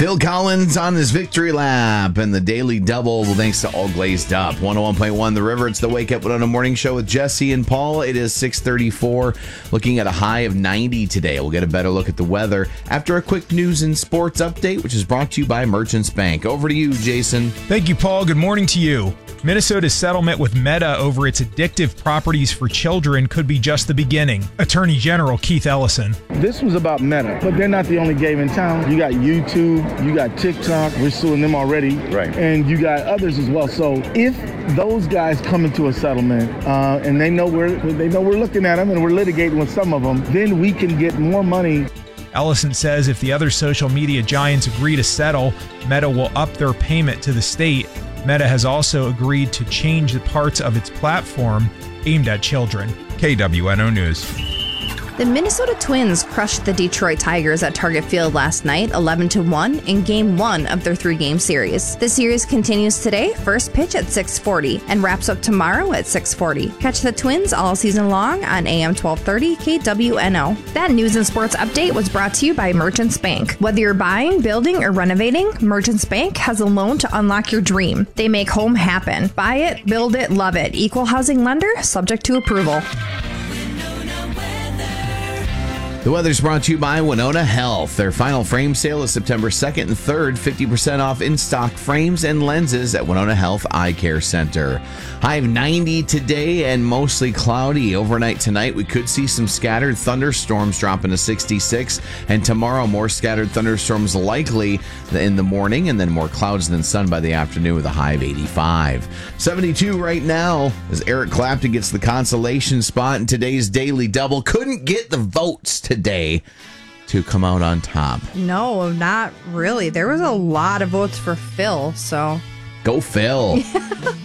Phil Collins on his victory lap and the daily double thanks to All Glazed Up. 101.1 The River. It's the Wake Up Winona Morning Show with Jesse and Paul. It is 6:34, looking at a high of 90 today. We'll get a better look at the weather after a quick news and sports update, which is brought to you by Merchants Bank. Over to you, Jason. Thank you, Paul. Good morning to you. Minnesota's settlement with Meta over its addictive properties for children could be just the beginning. Attorney General Keith Ellison. This was about Meta, but they're not the only game in town. You got YouTube, you got TikTok, we're suing them already, right? And you got others as well. So if those guys come into a settlement and they know we're looking at them and we're litigating with some of them, then we can get more money. Ellison says if the other social media giants agree to settle, Meta will up their payment to the state. Meta has also agreed to change the parts of its platform aimed at children. KWNO News. The Minnesota Twins crushed the Detroit Tigers at Target Field last night, 11-1, in Game 1 of their 3-game series. The series continues today, first pitch at 6:40, and wraps up tomorrow at 6:40. Catch the Twins all season long on AM 1230 KWNO. That news and sports update was brought to you by Merchants Bank. Whether you're buying, building, or renovating, Merchants Bank has a loan to unlock your dream. They make home happen. Buy it, build it, love it. Equal housing lender, subject to approval. The weather's brought to you by Winona Health. Their final frame sale is September 2nd and 3rd. 50% off in-stock frames and lenses at Winona Health Eye Care Center. High of 90 today and mostly cloudy. Overnight tonight, we could see some scattered thunderstorms dropping to 66. And tomorrow, more scattered thunderstorms likely in the morning, and then more clouds than sun by the afternoon with a high of 85. 72 right now as Eric Clapton gets the consolation spot in today's Daily Double. Couldn't get the votes today to come out on top. No, not really. There was a lot of votes for Phil, so. Go Phil.